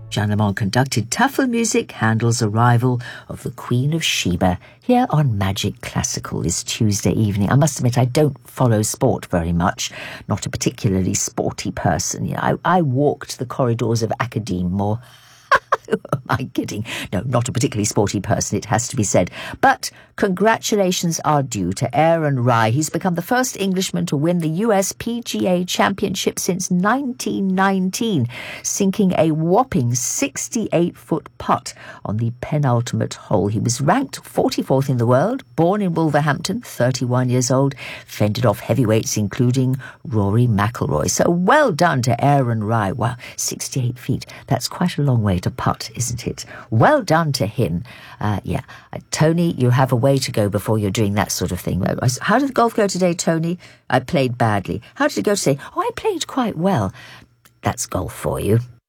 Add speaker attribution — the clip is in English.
Speaker 1: Jean Lemond conducted Tafel Music, Handel's Arrival of the Queen of Sheba, here on Magic Classical this Tuesday evening. I must admit, I don't follow sport very much, not a particularly sporty person. You know, I walked the corridors of Academe more. Who am I kidding? No, not a particularly sporty person, it has to be said. But congratulations are due to Aaron Rai. He's become the first Englishman to win the US PGA Championship since 1919, sinking a whopping 68-foot putt on the penultimate hole. He was ranked 44th in the world, born in Wolverhampton, 31 years old, fended off heavyweights including Rory McIlroy. So well done to Aaron Rai. Wow, 68 feet. That's quite a long way to putt, isn't it? Well done to him. Tony, you have a way to go before you're doing that sort of thing. How did the golf go today, Tony? I played badly. How did it go today? Oh, I played quite well. That's golf for you.